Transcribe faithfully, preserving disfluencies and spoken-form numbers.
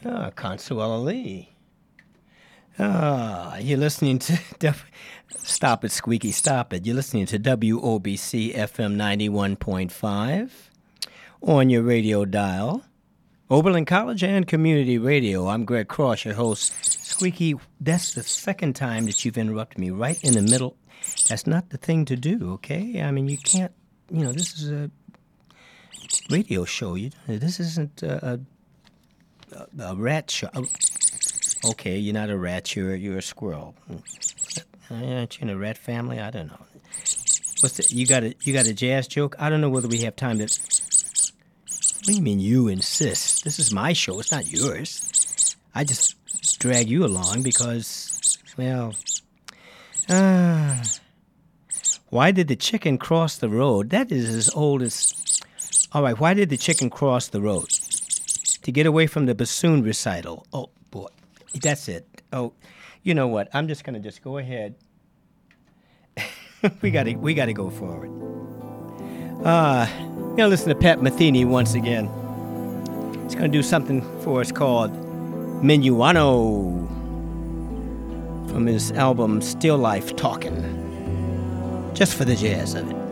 Ah, Consuela Lee. Ah, you're listening to... Def- stop it, Squeaky, stop it. You're listening to W O B C F M ninety-one point five on your radio dial. Oberlin College and Community Radio. I'm Greg Cross, your host. Squeaky, that's the second time that you've interrupted me right in the middle. That's not the thing to do, okay? I mean, you can't, you know, this is a radio show. You, this isn't a, a, a rat show. Okay, you're not a rat, you're, you're a squirrel. Aren't you in a rat family? I don't know. What's the, you got a, you got a jazz joke? I don't know whether we have time to... What do you mean you insist? This is my show. It's not yours. I just drag you along because, well, uh, why did the chicken cross the road? That is as old as... All right, why did the chicken cross the road? To get away from the bassoon recital. Oh, boy. That's it. Oh, you know what? I'm just going to just go ahead. we got to we got to go forward. Uh... Now listen to Pat Metheny once again. He's going to do something for us called Minuano from his album Still Life Talkin'. Just for the jazz of it.